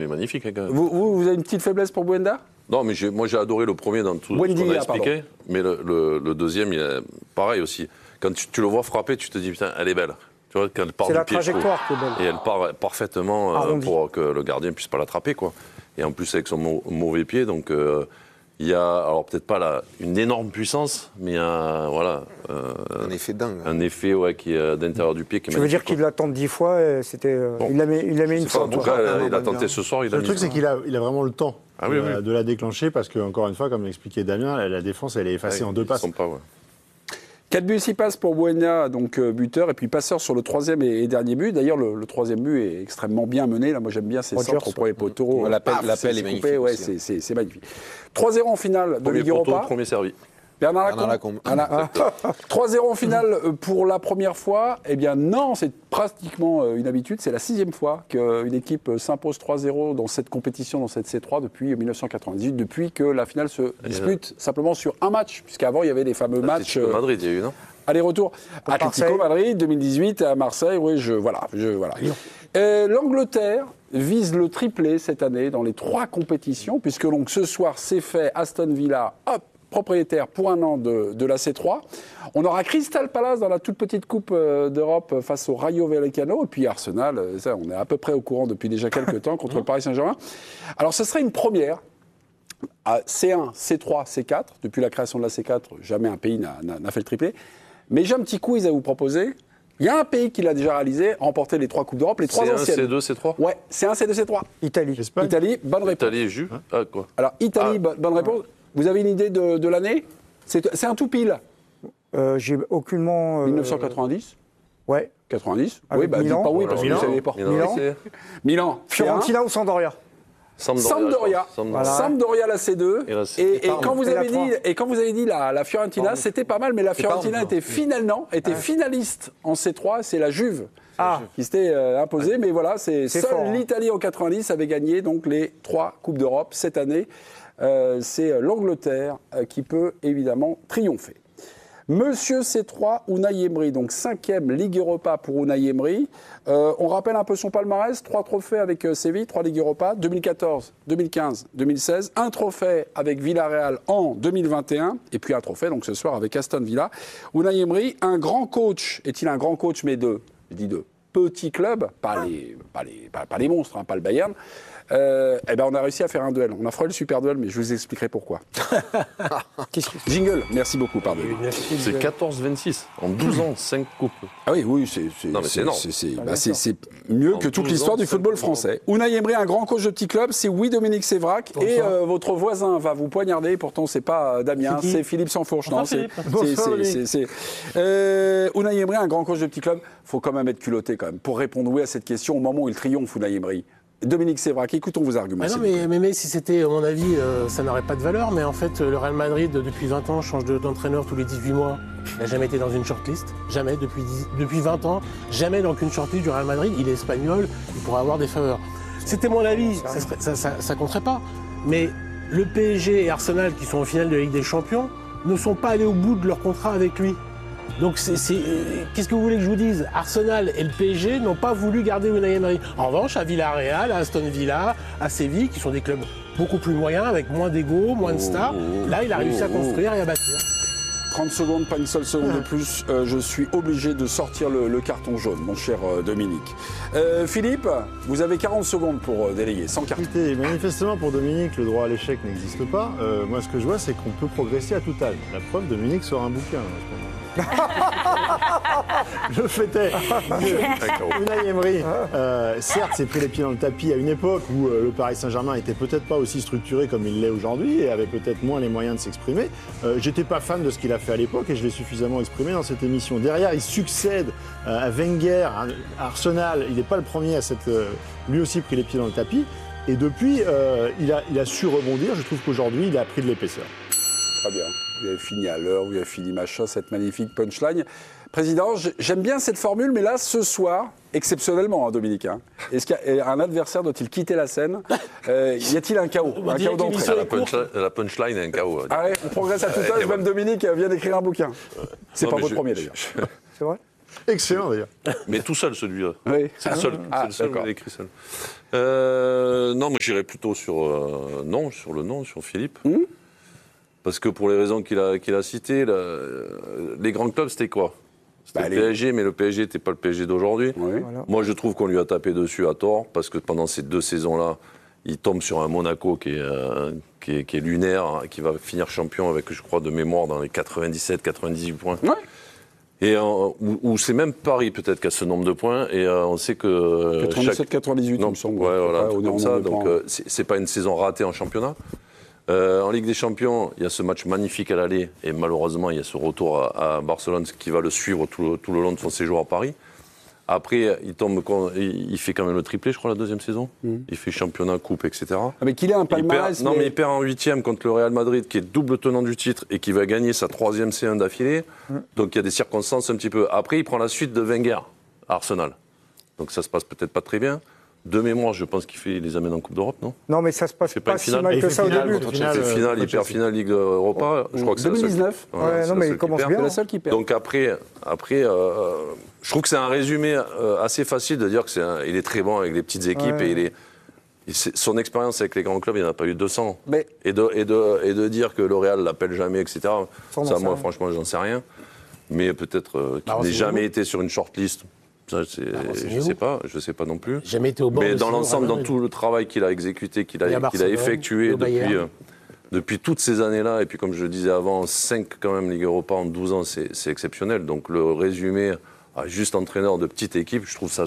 magnifique. Hein, quand même. Vous avez une petite faiblesse pour Buenda ? Non, mais moi j'ai adoré le premier dans tout ce qu'on a expliqué. Mais le deuxième, il est pareil aussi. Quand tu le vois frapper, tu te dis, putain, elle est belle. Tu vois, quand elle part c'est du la pied, trajectoire qui est belle. et elle part parfaitement pour que le gardien ne puisse pas l'attraper, quoi. Et en plus, avec son mauvais pied, donc il y a, alors peut-être pas une énorme puissance, mais voilà. Un effet dingue. Un effet qui est d'intérieur du pied qui est Tu veux dire qu'il l'attend 10 fois, il la met une fois. En tout cas, il a tenté ce soir. Le truc, c'est qu'il a vraiment le temps oui. de la déclencher, parce qu'encore une fois, comme l'expliquait Damien, la défense, elle est effacée en 2 passes. 4 buts, 6 passes pour Buena, donc buteur, et puis passeur sur le 3e et dernier but. D'ailleurs, le 3e but est extrêmement bien mené. Là, moi, j'aime bien ces centres au premier poteau. L'appel est coupé, c'est magnifique. 3-0 en finale de Ligue Europa. Premier servi. Bernard Lacombe. 3-0 en finale pour la première fois. Eh bien non, c'est pratiquement une habitude. C'est la 6e fois qu'une équipe s'impose 3-0 dans cette compétition, dans cette C3 depuis 1998, depuis que la finale se dispute simplement sur un match, puisqu'avant il y avait les fameux matchs. Madrid, il y a eu, non ? Aller-retour. Atlético Madrid 2018 à Marseille. Oui, voilà. L'Angleterre vise le triplé cette année dans les 3 compétitions, puisque donc ce soir c'est fait. Aston Villa, propriétaire pour un an de la C3. On aura Crystal Palace dans la toute petite Coupe d'Europe face au Rayo Vallecano. Et puis Arsenal, ça, on est à peu près au courant depuis déjà quelques temps contre le Paris Saint-Germain. Alors ce serait une première. À C1, C3, C4. Depuis la création de la C4, jamais un pays n'a fait le triplé. Mais j'ai un petit quiz à vous proposer. Il y a un pays qui l'a déjà réalisé, remporté les 3 Coupes d'Europe, les 3 anciennes. C1, C2, C3 Ouais, C1, C2, C3. Italie, bonne réponse. Italie et Juve. Quoi. Alors, Italie, bonne réponse. Vous avez une idée de l'année ? C'est un tout pile. J'ai aucunement. 1990 Ouais. 90 Avec oui, dites Milan. pas oui, parce que vous ne savez pas. Milan. Fiorentina ou Sampdoria ? Sampdoria. Sampdoria, la C2. Et quand vous avez dit la Fiorentina, c'était pas mal, mais la Fiorentina était finaliste en C3, c'est la Juve qui s'était imposée. Mais voilà, seule l'Italie en 90 avait gagné donc les 3 Coupes d'Europe cette année. C'est l'Angleterre qui peut évidemment triompher. Monsieur C3, Unai Emery, donc 5e Ligue Europa pour Unai Emery. On rappelle un peu son palmarès, 3 trophées avec Séville, 3 Ligue Europa, 2014, 2015, 2016, un trophée avec Villarreal en 2021, et puis un trophée donc ce soir avec Aston Villa. Unai Emery, un grand coach, est-il un grand coach, mais de petits clubs, pas les monstres, pas le Bayern. On a réussi à faire un duel. On a fait le super duel, mais je vous expliquerai pourquoi. Jingle, merci beaucoup, pardon. C'est 14-26, en 12 ans, 5 coupes. Ah oui, c'est énorme. C'est mieux que toute l'histoire du football français. Unai Emery, un grand coach de petit club, c'est Dominique Sévrac. Et votre voisin va vous poignarder, pourtant c'est pas Damien, c'est Philippe Sansfourche. Non, c'est Unai Emery, un grand coach de petit club. Faut quand même être culotté quand même pour répondre oui à cette question au moment où il triomphe, Unai Emery. Dominique Sévrac, écoutons vos arguments. Non, mais si c'était, à mon avis, ça n'aurait pas de valeur. Mais en fait, le Real Madrid, depuis 20 ans, change d'entraîneur tous les 18 mois. Il n'a jamais été dans une shortlist. Jamais, depuis 20 ans. Jamais dans une shortlist du Real Madrid. Il est espagnol, il pourrait avoir des faveurs. C'était mon avis, ça compterait pas. Mais le PSG et Arsenal, qui sont en finale de la Ligue des Champions, ne sont pas allés au bout de leur contrat avec lui. Donc, qu'est-ce que vous voulez que je vous dise ? Arsenal et le PSG n'ont pas voulu garder Unai Emery. En revanche, à Villarreal, à Aston Villa, à Séville, qui sont des clubs beaucoup plus moyens, avec moins d'ego, moins de stars, là, il a réussi à construire et à bâtir. 30 secondes, pas une seule seconde de plus. Je suis obligé de sortir le carton jaune, mon cher Dominique. Philippe, vous avez 40 secondes pour délayer, sans carton. Manifestement, pour Dominique, le droit à l'échec n'existe pas. Moi, ce que je vois, c'est qu'on peut progresser à tout âge. La preuve, Dominique sort un bouquin. Je fêtais. Unai Emery, certes, s'est pris les pieds dans le tapis à une époque où le Paris Saint-Germain n'était peut-être pas aussi structuré comme il l'est aujourd'hui et avait peut-être moins les moyens de s'exprimer. J'étais pas fan de ce qu'il a fait à l'époque et je l'ai suffisamment exprimé dans cette émission. Derrière, il succède à Wenger, à Arsenal. Il n'est pas le premier à s'être lui aussi pris les pieds dans le tapis. Et depuis, il a su rebondir. Je trouve qu'aujourd'hui, il a pris de l'épaisseur. Très bien. Vous avez fini à l'heure, vous avez fini machin, cette magnifique punchline. Président, j'aime bien cette formule, mais là, ce soir, exceptionnellement, Dominique, est-ce qu'un adversaire doit-il quitter la scène Y a-t-il un chaos d'entrée? La punchline est un chaos. Ah ouais, on progresse à tout âge, même Dominique vient d'écrire un bouquin. C'est pas votre premier, d'ailleurs. C'est vrai ? Excellent d'ailleurs. Mais tout seul celui-là. Oui. C'est le seul où il a écrit seul. Non, moi j'irais plutôt sur sur Philippe. Parce que pour les raisons qu'il a citées, les grands clubs, c'était quoi? C'était le PSG, mais le PSG n'était pas le PSG d'aujourd'hui. Oui. Voilà. Moi, je trouve qu'on lui a tapé dessus à tort, parce que pendant ces 2 saisons-là, il tombe sur un Monaco qui est lunaire, qui va finir champion avec, je crois, de mémoire, dans les 97-98 points. Ouais. Et où c'est même Paris, peut-être, qui a ce nombre de points. Et on sait que... 97-98, il me semble. Ouais, voilà, un truc comme ça. Donc, c'est pas une saison ratée en championnat. En Ligue des Champions, il y a ce match magnifique à l'aller, et malheureusement, il y a ce retour à Barcelone qui va le suivre tout le long de son séjour à Paris. Après, il fait quand même le triplé, je crois, la 2e saison. Il fait championnat, coupe, etc. Mais qu'il ait un palmarès. Mais il perd en 8e contre le Real Madrid, qui est double tenant du titre et qui va gagner sa 3e C1 d'affilée. Donc il y a des circonstances un petit peu. Après, il prend la suite de Wenger à Arsenal. Donc ça se passe peut-être pas très bien. De mémoire, je pense qu'il les amène en Coupe d'Europe, non? Non, mais ça se passe pas si mal que ça au début. Il perd finale Ligue Europa. Je crois que c'est 2019. Non, mais il commence bien. C'est la seule qui perd. Donc après, je trouve que c'est un résumé assez facile de dire qu'il est très bon avec les petites équipes et son expérience avec les grands clubs, il n'y en a pas eu 200. Mais... Et de dire que le Real l'appelle jamais, etc. Ça, moi, franchement, j'en sais rien. Mais peut-être qu'il n'ait jamais été sur une shortlist. Ça, je sais pas non plus. Jamais été au bord. Mais dans l'ensemble, dans tout le travail qu'il a exécuté, qu'il a effectué depuis toutes ces années-là, et puis comme je le disais avant, 5 quand même Ligue Europa en 12 ans, c'est exceptionnel. Donc le résumé à juste entraîneur de petite équipe, je trouve ça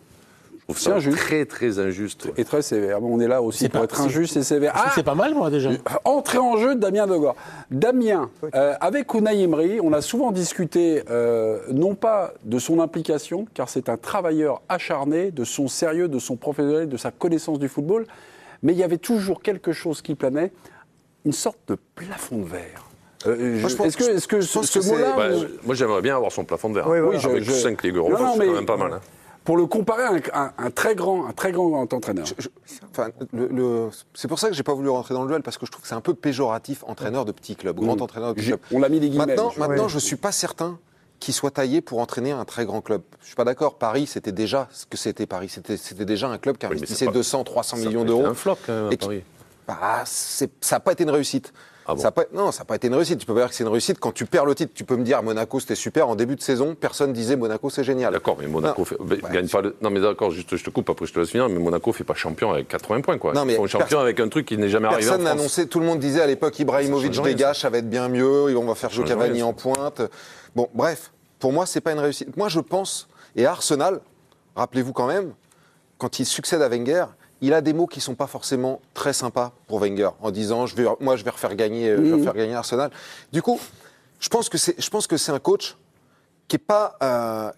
très très injuste. Et très sévère. On est là aussi pour être injuste et sévère. C'est pas mal, moi, déjà. Entrée en jeu de Damien Degord. Damien, avec Unai Emery, on a souvent discuté, non pas de son implication, car c'est un travailleur acharné, de son sérieux, de son professionnel, de sa connaissance du football, mais il y avait toujours quelque chose qui planait, une sorte de plafond de verre. Est-ce que ce mot-là... Moi, j'aimerais bien avoir son plafond de verre. Oui, voilà. Avec 5 Ligue Europa, c'est quand même pas mal. Hein. Pour le comparer à un très grand entraîneur. C'est pour ça que j'ai pas voulu rentrer dans le duel, parce que je trouve que c'est un peu péjoratif, entraîneur de petit club, grand entraîneur de petit club. On l'a mis les guillemets. Maintenant, je suis pas certain qu'il soit taillé pour entraîner un très grand club. Je suis pas d'accord. Paris, c'était déjà ce que c'était Paris. C'était déjà un club qui investissait 200, 300 millions d'euros. C'est un flop quand même à Paris. Ça n'a pas été une réussite. Ah bon. Ça n'a pas été une réussite. Tu peux pas dire que c'est une réussite quand tu perds le titre. Tu peux me dire Monaco c'était super en début de saison, personne disait Monaco c'est génial. D'accord, mais Monaco gagne pas. Non mais d'accord, juste je te coupe après je te laisse finir. Mais Monaco fait pas champion avec 80 points quoi. Ils font champion avec un truc qui n'est jamais arrivé en France. Personne n'a annoncé. Tout le monde disait à l'époque Ibrahimovic dégage, ça va être bien mieux. On va faire jouer Cavani en pointe. Bon, bref, pour moi c'est pas une réussite. Moi je pense et Arsenal, rappelez-vous quand même, quand il succède à Wenger. Il a des mots qui ne sont pas forcément très sympas pour Wenger, en disant je vais refaire gagner Arsenal. Du coup, je pense que c'est un coach qui n'est pas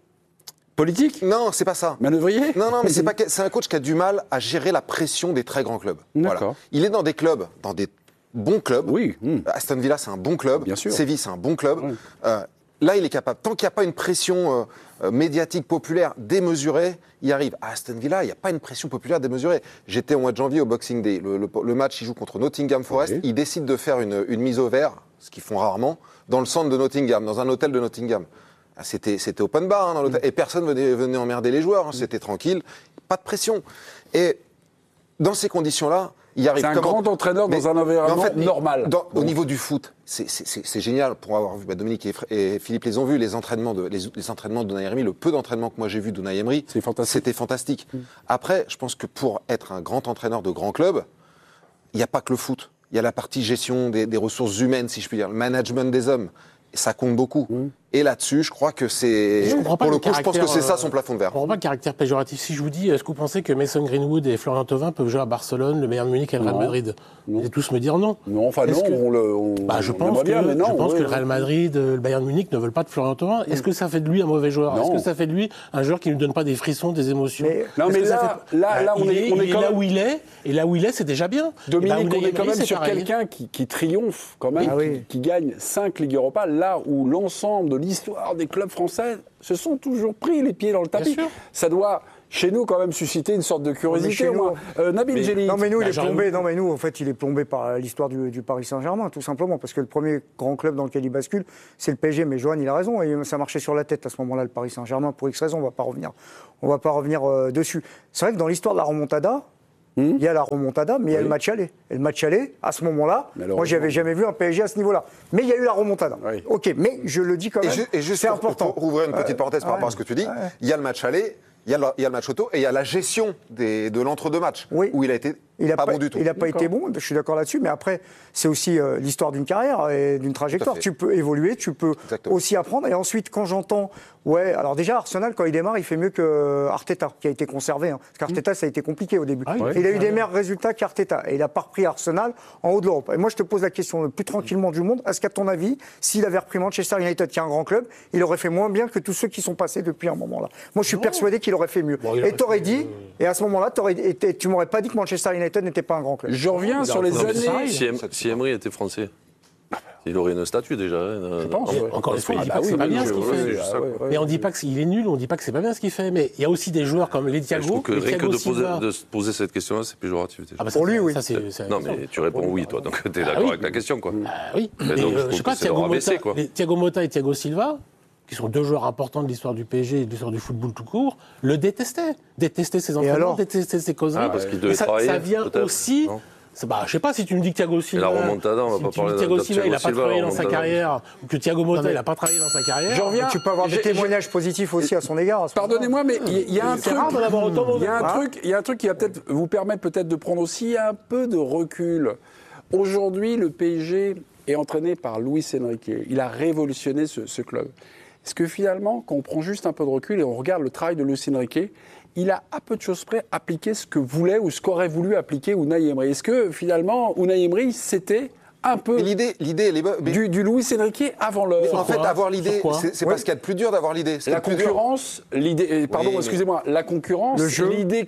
politique. Non, c'est pas ça. Manœuvrier. Non, mais c'est un coach qui a du mal à gérer la pression des très grands clubs. Voilà. Il est dans des clubs, dans des bons clubs. Oui. Aston Villa, c'est un bon club. Bien sûr. Séville, c'est un bon club. Oui. Là, il est capable. Tant qu'il n'y a pas une pression médiatique populaire démesurée, il arrive. À Aston Villa, il n'y a pas une pression populaire démesurée. J'étais au mois de janvier au Boxing Day. Le match, il joue contre Nottingham Forest. Okay. Il décide de faire une mise au vert, ce qu'ils font rarement, dans le centre de Nottingham, dans un hôtel de Nottingham. C'était open bar dans l'hôtel. Et personne venait emmerder les joueurs. C'était tranquille. Pas de pression. Et dans ces conditions-là, il arrive. C'est un grand entraîneur dans un environnement normal. Au niveau du foot, c'est génial pour avoir vu. Dominique et Philippe les ont vus, les entraînements de Unai Emery, le peu d'entraînements que moi j'ai vu d'Unai Emery, c'était fantastique. Après, je pense que pour être un grand entraîneur de grand club, il n'y a pas que le foot. Il y a la partie gestion des ressources humaines, si je puis dire, le management des hommes. Et ça compte beaucoup. Et là-dessus, je crois que c'est... Pour le coup, je pense que c'est ça son plafond de verre. Je ne comprends pas le caractère péjoratif. Si je vous dis, est-ce que vous pensez que Mason Greenwood et Florian Thauvin peuvent jouer à Barcelone, le Bayern Munich et le Real Madrid? Vous allez tous me dire non. Non, enfin non, je pense que le Real Madrid, le Bayern Munich ne veulent pas de Florian Thauvin. Est-ce que ça fait de lui un mauvais joueur? Est-ce que ça fait de lui un joueur qui ne lui donne pas des frissons, des émotions? Non, mais là, on est là où il est, et là où il est, c'est déjà bien. Dominique, on est quand même sur quelqu'un qui triomphe, quand même, qui gagne 5 Ligue Europa, là où l'ensemble de l'histoire des clubs français se sont toujours pris les pieds dans le tapis. Ça doit... chez nous, quand même, suscité une sorte de curiosité. Nabil Djellit. Non, mais nous, il est plombé. Non, mais nous, en fait, il est plombé par l'histoire du Paris Saint-Germain, tout simplement. Parce que le premier grand club dans lequel il bascule, c'est le PSG. Mais Johan, il a raison. Et ça marchait sur la tête à ce moment-là, le Paris Saint-Germain. Pour X raisons, on va pas revenir dessus. C'est vrai que dans l'histoire de la remontada, il y a la remontada, mais il y a le match aller. Et le match aller, à ce moment-là, moi, j'avais jamais vu un PSG à ce niveau-là. Mais il y a eu la remontada. Oui. OK, mais je le dis quand même, c'est important. Pour ouvrir une petite parenthèse par rapport à ce que tu dis, il y a le match aller, il y a le match auto et il y a la gestion de l'entre-deux matchs, où il a été pas bon du tout. Il n'a pas été bon, je suis d'accord là-dessus, mais après, c'est aussi l'histoire d'une carrière et d'une trajectoire. Tu peux évoluer, tu peux aussi apprendre. Et ensuite, quand j'entends, alors déjà, Arsenal, quand il démarre, il fait mieux que Arteta, qui a été conservé. Parce qu'Arteta, ça a été compliqué au début. Il a eu des meilleurs résultats qu'Arteta. Et il n'a pas repris Arsenal en haut de l'Europe. Et moi, je te pose la question le plus tranquillement du monde. Est-ce qu'à ton avis, s'il avait repris Manchester United, qui est un grand club, il aurait fait moins bien que tous ceux qui sont passés depuis un moment-là? Moi, je suis persuadé qu'il aurait fait mieux. Et t'aurais dit, et à ce moment-là, tu m'aurais pas dit que Manchester United n'était pas un grand club. Je reviens sur les années. Si Emery était français, il aurait une statue déjà. Je pense. Encore une fois, on dit pas que c'est pas bien ce qu'il fait. Mais on dit pas qu'il est nul, on dit pas que c'est pas bien ce qu'il fait. Mais il y a aussi des joueurs comme les Thiago. Je trouve que rien que de se poser cette question-là, c'est péjoratif. Pour lui, oui. Non, mais tu réponds oui, toi. Donc tu es d'accord avec la question, quoi. Oui. Je sais pas, Thiago Motta et Thiago Silva, qui sont deux joueurs importants de l'histoire du PSG et de l'histoire du football tout court, le détestaient. Détestaient ses entraînements, détestaient ses causeries. Parce qu'il devait travailler. Ça vient aussi. Je sais pas si tu me dis que Thiago Silva. Et la remontada, on va pas parler de Thiago Silva, il n'a pas travaillé dans sa carrière, ou que Thiago Motta, il n'a pas travaillé dans sa carrière. Je reviens. Tu peux avoir des témoignages positifs aussi à son égard. Pardonnez-moi, mais il y a un truc. Il y a un truc qui va peut-être vous permettre de prendre aussi un peu de recul. Aujourd'hui, le PSG est entraîné par Luis Enrique. Il a révolutionné ce club. Est-ce que finalement, quand on prend juste un peu de recul et on regarde le travail de Luis Enrique, il a à peu de choses près appliqué ce que voulait ou ce qu'aurait voulu appliquer Unai Emery? Est-ce que finalement, Unai Emery, c'était un peu l'idée, elle est bonne. Du Luis Enrique avant l'heure? En fait, avoir l'idée, c'est pas ce qu'il y a de plus dur d'avoir l'idée. La concurrence, la concurrence, l'idée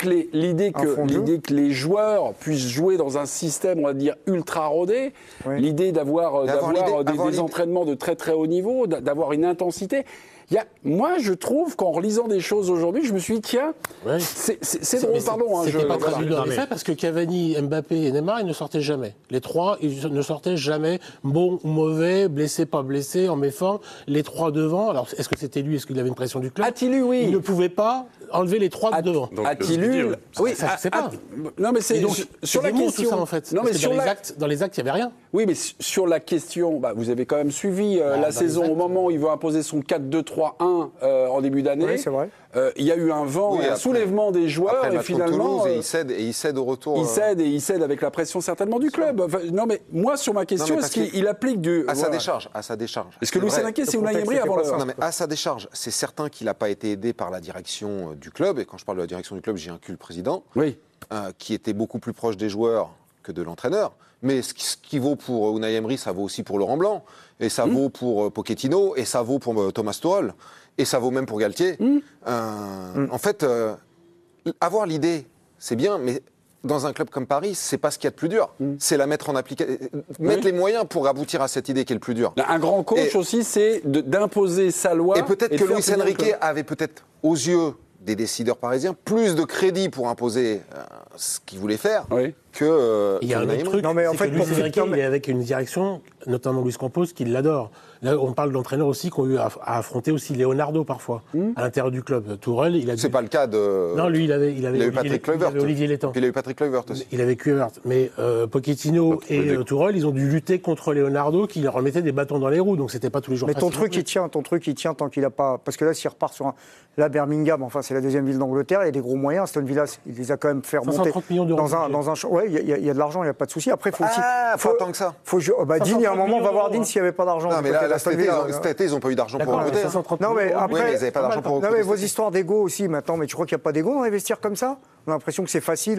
que les joueurs puissent jouer dans un système, on va dire, ultra rodé, l'idée d'avoir des entraînements de très très haut niveau, d'avoir une intensité. Moi, je trouve qu'en relisant des choses aujourd'hui, je me suis dit, tiens, c'est drôle, pardon. C'était pas très dur en effet, parce que Cavani, Mbappé et Neymar, ils ne sortaient jamais. Les trois, ils ne sortaient jamais, bon ou mauvais, blessé, pas blessé, en méforme. Les trois devant, alors est-ce que c'était lui, est-ce qu'il avait une pression du club? A-t-il oui. Il ne pouvait pas enlever les trois de devant. A-t-il eu? Oui, ça, je sais pas. Non, mais c'est sur la question. Tout ça, en fait. Non, mais dans les actes, il n'y avait rien. Oui, mais sur la question, vous avez quand même suivi la saison au moment où il veut imposer son 4-2-3-1 en début d'année. Oui, c'est vrai. Il y a eu un vent, un soulèvement des joueurs et finalement. Et il cède au retour. Il cède avec la pression certainement du club. Non, mais moi, sur ma question, est-ce qu'il applique à sa décharge. Est-ce que Luis Enrique, c'est Unai Emery avant l'heure? Non, mais à sa décharge, c'est certain qu'il n'a pas été aidé par la direction du club. Et quand je parle de la direction du club, j'ai inclus le président, qui était beaucoup plus proche des joueurs que de l'entraîneur. Mais ce qui vaut pour Unai Emery, ça vaut aussi pour Laurent Blanc, et ça vaut pour Pochettino, et ça vaut pour Thomas Tuchel, et ça vaut même pour Galtier. En fait, avoir l'idée, c'est bien, mais dans un club comme Paris, c'est pas ce qu'il y a de plus dur. C'est la mettre en application, mettre les moyens pour aboutir à cette idée qui est le plus dur. Un grand coach aussi, c'est d'imposer sa loi. Et peut-être que Luis Enrique avait peut-être, aux yeux des décideurs parisiens, plus de crédit pour imposer ce qu'il voulait faire que... Il y a un autre truc, c'est que Luis Enrique, il est avec une direction, notamment Luis Campos, qui l'adore. Là, on parle d'entraîneurs aussi qui ont eu à affronter aussi Leonardo parfois, à l'intérieur du club. Tourelle, il a... C'est pas le cas de... Non, lui, il avait eu Patrick Kluivert. Olivier Létang. Puis il a eu Patrick Kluivert aussi. Il avait Kluivert. Mais Pochettino et Tourelle, ils ont dû lutter contre Leonardo qui leur remettait des bâtons dans les roues. Donc c'était pas tous les jours. Mais ton truc, il tient tant qu'il a pas... Parce que là, s'il repart sur la Birmingham, enfin, c'est la deuxième ville d'Angleterre, il y a des gros moyens. Aston Villa, il les a quand même fait remonter. 530 millions d'euros. Ouais, il y a de l'argent, il n'y a pas de souci. Après, il faut aussi... Faut tant que ça. Dean, il y a un moment, on va voir Dean s'il n'y avait pas d'argent. Non, mais là, cet été, ils n'ont pas eu d'argent pour Angleterre. Non, mais après, ils n'avaient pas d'argent pour non, mais vos histoires d'ego aussi, maintenant, mais tu crois qu'il n'y a pas d'ego dans les vestiaires comme ça? On a l'impression que c'est facile. On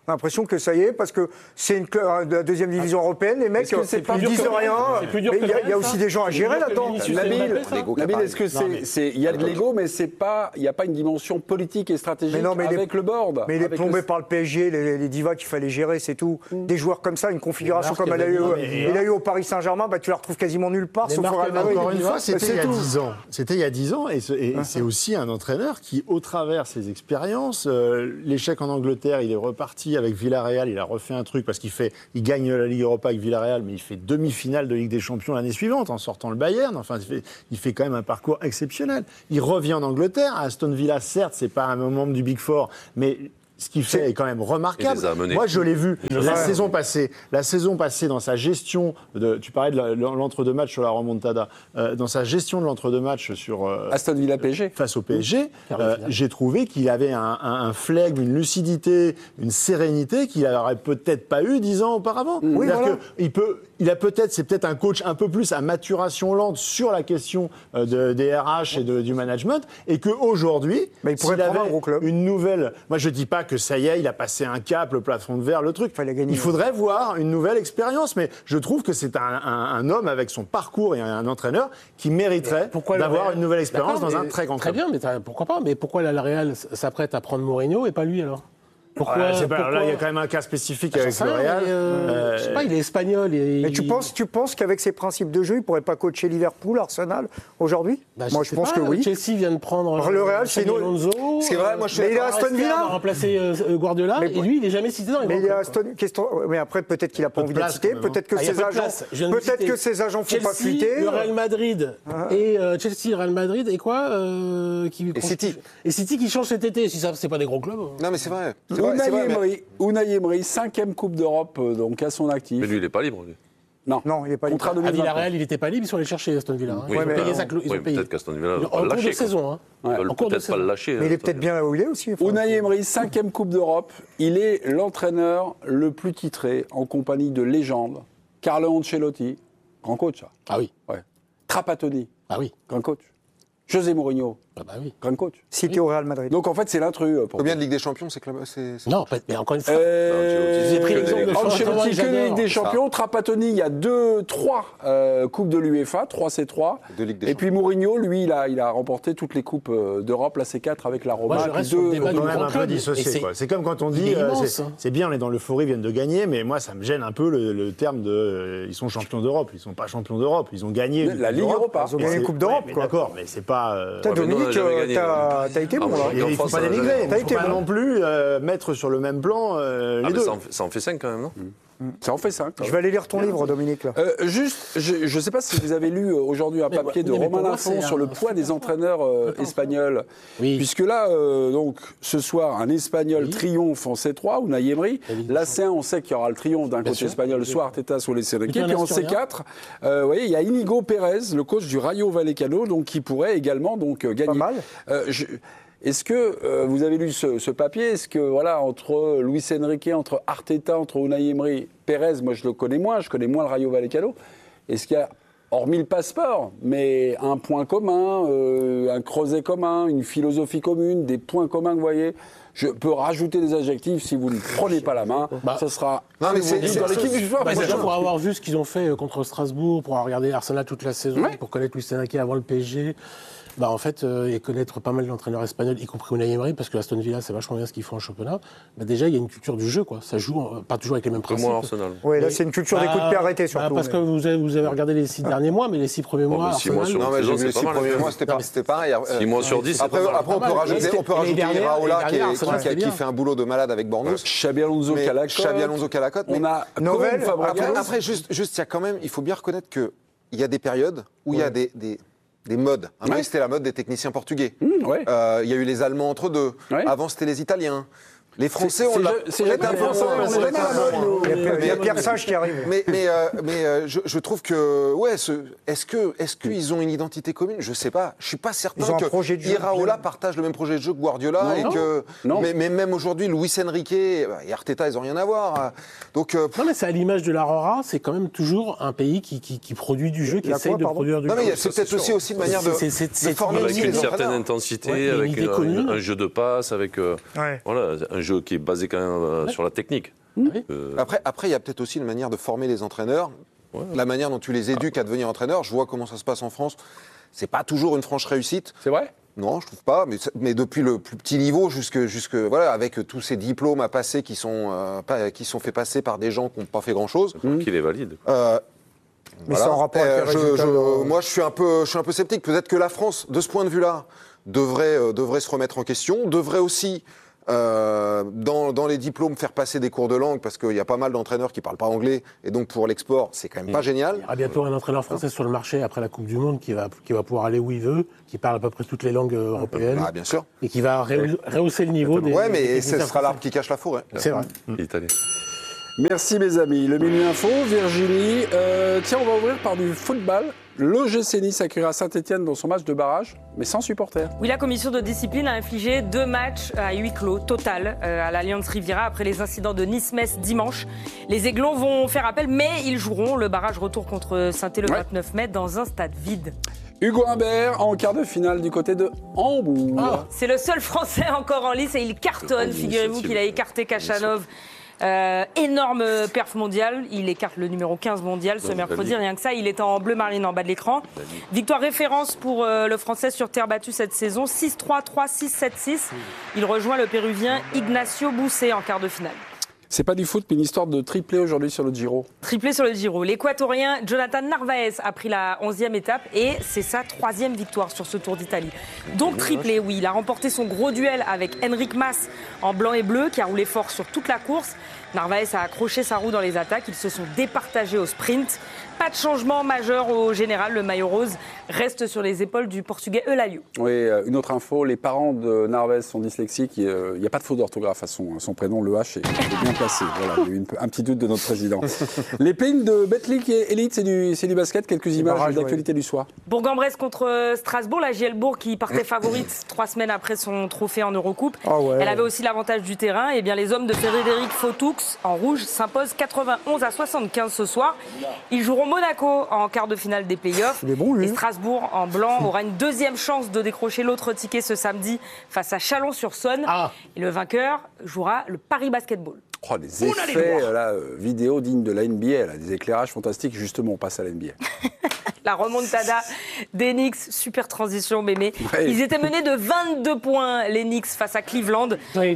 On a l'impression que ça y est, parce que c'est de la deuxième division européenne, les mecs, ils disent rien. Mais il y a aussi des gens à gérer là-dedans. Nabil, est-ce que il y a de l'ego, mais il n'y a pas une dimension politique et stratégique avec le board. Mais il est plombé par le PSG, les divas qu'il fallait gérer, c'est tout. Des joueurs comme ça, une configuration comme il a eu au Paris Saint-Germain, tu la retrouves quasiment nulle part, sauf au Real Madrid. Encore une fois, c'était il y a 10 ans. C'était il y a 10 ans, et c'est aussi un entraîneur qui, au travers de ses expériences, l'échec en Angleterre, il est reparti avec Villarreal, il a refait un truc, parce il gagne la Ligue Europa avec Villarreal, mais il fait demi-finale de Ligue des Champions l'année suivante, en sortant le Bayern. Enfin, il fait quand même un parcours exceptionnel. Il revient en Angleterre, à Aston Villa, certes, c'est pas un membre du Big Four, mais ce qu'il fait est quand même remarquable. Moi, je l'ai vu la saison passée dans sa gestion tu parlais de l'entre-deux matchs sur la remontada, dans sa gestion de l'entre-deux matchs sur Aston Villa PSG face au PSG, j'ai trouvé qu'il avait un flegme, une lucidité, une sérénité qu'il n'aurait peut-être pas eu 10 ans auparavant. Oui, voilà. C'est peut-être un coach un peu plus à maturation lente sur la question des RH et du management, et qu'aujourd'hui, s'il avait un gros club. Une nouvelle... Moi, je ne dis pas que ça y est, il a passé un cap, le plafond de verre, le truc. Il faudrait voir une nouvelle expérience, mais je trouve que c'est un homme avec son parcours et un entraîneur qui mériterait d'avoir une nouvelle expérience dans un très grand club. Très bien, mais pourquoi pas? Mais pourquoi la Real s'apprête à prendre Mourinho et pas lui alors? Pourquoi là, il y a quand même un cas spécifique avec le Real. Je sais pas, il est espagnol. Mais tu penses qu'avec ses principes de jeu, il pourrait pas coacher Liverpool, Arsenal aujourd'hui? Moi, je pense que oui. Chelsea vient de prendre le Real, c'est Alonso. C'est vrai, il est à Aston Villa. Il a remplacé Guardiola, et lui, il est jamais cité dans les Mais il est à Aston. Mais après, peut-être qu'il a pas envie d'être cité. Peut-être que ses agents font pas fuiter. Le Real Madrid et Chelsea, Real Madrid et quoi Et City. Et City qui change cet été. Si ça, c'est pas des gros clubs. Non, mais c'est vrai. Unai Emery, 5e Coupe d'Europe donc à son actif. Mais lui, il n'est pas libre. Lui. Non, il n'est pas libre. À Villarreal, il n'était pas libre, ils sont allés chercher Aston Villa. Ils ont payé ça. Peut-être qu'Aston Villa va en le lâcher. Cours de saison. Ils veulent peut-être pas le lâcher. Mais il est peut-être bien là où il est aussi. Unai Emery, 5e Coupe d'Europe. Il est l'entraîneur le plus titré en compagnie de légendes. Carlo Ancelotti, grand coach. Ça. Ah oui. Ouais. Trapattoni. Ah oui. Grand coach. José Mourinho. Ah bah oui. Grand coach. Cité au Real Madrid. Donc en fait, c'est l'intrus. Combien de Ligue des Champions c'est Non, mais encore une fois. J'ai pris l'exemple de Ancelotti, que Ligue des Champions. Trapattoni, il y a 3 coupes de l'UEFA, 3 C3. Et puis Mourinho, lui, il a remporté toutes les coupes d'Europe, la C4 avec la Roma. Moi, je reste sur le débat du un peu dissocié. C'est comme quand on dit, c'est bien, on est dans l'euphorie, ils viennent de gagner, mais moi, ça me gêne un peu le terme de, ils sont champions d'Europe. Ils ne sont pas champions d'Europe. Ils ont gagné la Ligue Europa. Ils ont gagné la Coupe d'Europe. D'accord, mais c'est pas. Dominique, t'as été bon là. Il ne faut pas dénigrer. Il ne faut pas non plus mettre sur le même plan les deux. Ça en fait 5 quand même, non? Ça en fait 5. Je vais aller lire ton livre, Dominique. Là. Juste, je ne sais pas si vous avez lu aujourd'hui un papier de Romain Lafont sur le poids des entraîneurs espagnols. Oui. Puisque là, donc, ce soir, un Espagnol triomphe en C3, Unai Emery. La C1, on sait qu'il y aura le triomphe d'un coach espagnol, soit Arteta, soit les Enrique. Puis en C4, vous voyez, il y a Inigo Pérez, le coach du Rayo Vallecano, donc, qui pourrait également gagner. Pas mal. Est-ce que vous avez lu ce papier? Est-ce que, voilà, entre Luis Enrique, entre Arteta, entre Unai Emery, Pérez, moi je le connais moins, je connais moins le Rayo Vallecano, est-ce qu'il y a, hormis le passeport, mais un point commun, un creuset commun, une philosophie commune, des points communs que vous voyez? Je peux rajouter des adjectifs si vous ne prenez pas la main. Ça sera. Non, mais c'est dans l'équipe du joueur. Pour avoir vu ce qu'ils ont fait contre Strasbourg, pour avoir regardé Arsenal toute la saison, pour connaître Luis Enrique avant le PSG. En fait, et connaître pas mal d'entraîneurs espagnols, y compris Unai Emery, parce que Aston Villa, c'est vachement bien ce qu'ils font en championnat. Déjà, il y a une culture du jeu, quoi. Ça joue pas toujours avec les mêmes principes. Arsenal. Oui, là, c'est une culture des coups de pied arrêtés, surtout. Parce que vous avez regardé les 6 derniers mois, mais les 6 premiers mois. 6 mois sur 10, les 6 premiers mois, c'était pareil. 6 mois sur 10, après, on peut rajouter Iraola qui fait un boulot de malade avec Bournemouth. Xabi Alonso Calacote. On a Novel, Fabregas. Après, juste, il y a quand même, il faut bien reconnaître qu'il y a des périodes où il y a des modes. Un moment, c'était la mode des techniciens portugais. Il y a eu les Allemands entre deux. Avant, c'était les Italiens. Les Français, on l'a. Il y a Pierre Sage qui arrive. Mais je trouve que, est-ce qu'ils ont une identité commune? Je sais pas. Je suis pas certain que Iraola partage le même projet de jeu que Guardiola mais même aujourd'hui, Luis Enrique et Arteta, ils ont rien à voir. Donc. Non, mais c'est à l'image de la Rora. C'est quand même toujours un pays qui produit du jeu, qui essaye de produire du jeu. Non, mais c'est peut-être aussi une manière de former avec une certaine intensité, avec un jeu de passe, avec un un jeu qui est basé quand même sur la technique. Après, il y a peut-être aussi une manière de former les entraîneurs, la manière dont tu les éduques à devenir entraîneurs. Je vois comment ça se passe en France. C'est pas toujours une franche réussite. C'est vrai ? Non, je trouve pas. Mais depuis le plus petit niveau jusque voilà, avec tous ces diplômes à passer qui sont faits passer par des gens qui n'ont pas fait grand-chose. Qui les valident. Mais c'est en rapport avec les résultats. Moi, je suis un peu sceptique. Peut-être que la France, de ce point de vue-là, devrait se remettre en question, devrait aussi dans les diplômes faire passer des cours de langue, parce qu'il y a pas mal d'entraîneurs qui parlent pas anglais, et donc pour l'export, c'est quand même pas génial. Il y aura bientôt un entraîneur français sur le marché après la Coupe du Monde qui va pouvoir aller où il veut, qui parle à peu près toutes les langues européennes. Ah, bien sûr. Et qui va rehausser le niveau des. Ouais, mais ce sera l'arbre qui cache la forêt. C'est vrai. Italien. Merci mes amis. Le Minuit Info, Virginie. Tiens, on va ouvrir par du football. L'OGC Nice accueillera Saint-Etienne dans son match de barrage, mais sans supporters. Oui, la commission de discipline a infligé 2 matchs à huis clos total à l'Allianz Riviera après les incidents de Nice-Metz dimanche. Les Aiglons vont faire appel, mais ils joueront le barrage retour contre Saint-Etienne le 29 mai dans un stade vide. Hugo Humbert en quart de finale du côté de Hambourg. C'est le seul Français encore en lice et il cartonne. Figurez-vous qu'il a écarté Kachanov. Énorme perf mondial, il écarte le numéro 15 mondial ce mercredi, rien que ça, il est en bleu marine en bas de l'écran. Victoire référence pour le Français sur terre battue cette saison, 6-3, 3-6, 7-6. Il rejoint le Péruvien Ignacio Bousset en quart de finale. C'est pas du foot, mais une histoire de triplé aujourd'hui sur le Giro. Triplé sur le Giro. L'Équatorien Jonathan Narvaez a pris la 11e étape et c'est sa 3e victoire sur ce Tour d'Italie. Donc triplé, oui. Il a remporté son gros duel avec Enric Mas en blanc et bleu qui a roulé fort sur toute la course. Narvaez a accroché sa roue dans les attaques. Ils se sont départagés au sprint. Pas de changement majeur au général. Le maillot rose reste sur les épaules du Portugais Eulaio. Oui, une autre info. Les parents de Narvaez sont dyslexiques. Il n'y a pas de faute d'orthographe à son prénom. Le H est bien placé. Voilà, il y a eu un petit doute de notre président. Les plaines de Betclic et Elite, c'est du basket. Quelques images d'actualité du soir. Bourg-en-Bresse contre Strasbourg. La JL Bourg qui partait favorite 3 semaines après son trophée en Eurocoupe. Elle avait aussi l'avantage du terrain. Et bien les hommes de Frédéric Fautoux en rouge s'imposent 91-75 ce soir. Ils joueront Monaco en quart de finale des playoffs. Et Strasbourg en blanc aura une 2e chance de décrocher l'autre ticket ce samedi face à Chalon-sur-Saône. Et le vainqueur jouera le Paris Basketball. Oh, des effets vidéo dignes de la NBA, là, des éclairages fantastiques. Justement, on passe à la NBA. La remontada des Knicks, super transition, Mémé. Ils étaient menés de 22 points, les Knicks, face à Cleveland.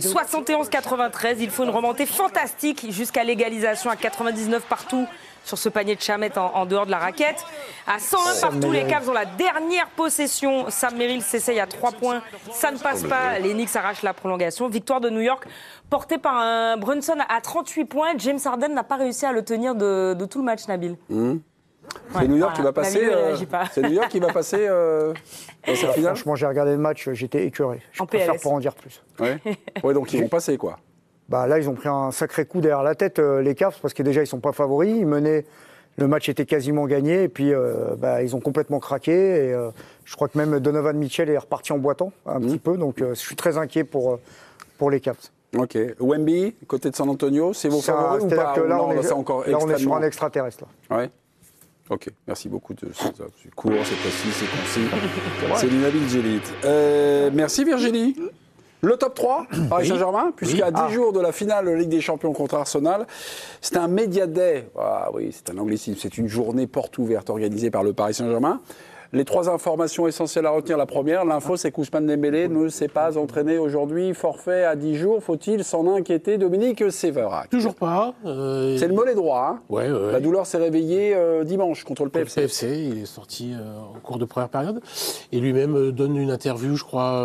71-93, il faut une remontée fantastique jusqu'à l'égalisation à 99 partout sur ce panier de Chamet en dehors de la raquette. À 101 partout, les Cavs ont la dernière possession. Sam Merrill s'essaye à 3 points. Ça ne passe pas. Les Knicks arrachent la prolongation. Victoire de New York portée par un Brunson à 38 points. James Harden n'a pas réussi à le tenir de tout le match, Nabil. C'est New York qui va passer. C'est New York qui va passer dans cette finale. Franchement, j'ai regardé le match, j'étais écœuré. Je préfère pas en dire plus. Ouais, donc ils vont passer quoi. Bah là, ils ont pris un sacré coup derrière la tête, les Cavs, parce que déjà, ils sont pas favoris. Ils menaient, le match était quasiment gagné, et puis ils ont complètement craqué. Et je crois que même Donovan Mitchell est reparti en boitant un petit peu, donc je suis très inquiet pour les Cavs. Ok. Wemby, côté de San Antonio, c'est vos favoris ou pas? Que là, on est sur un extraterrestre. Là. Ouais. Ok, merci beaucoup. C'est court, c'est précis, c'est concis. C'est du Nabil Djellit. Merci Virginie. Le top 3, Paris Saint-Germain, puisqu'à 10 jours de la finale Ligue des Champions contre Arsenal, c'est un Media Day. Ah oui, c'est un anglicisme. C'est une journée porte ouverte organisée par le Paris Saint-Germain. Les 3 informations essentielles à retenir. La première, l'info, c'est qu'Ousmane Dembélé ne s'est pas entraîné aujourd'hui. Forfait à 10 jours. Faut-il s'en inquiéter, Dominique Séverac? Toujours pas. C'est le mollet droit. Hein. Ouais. La douleur s'est réveillée dimanche contre le PFC. Le PFC, il est sorti en cours de première période. Et lui-même donne une interview, je crois,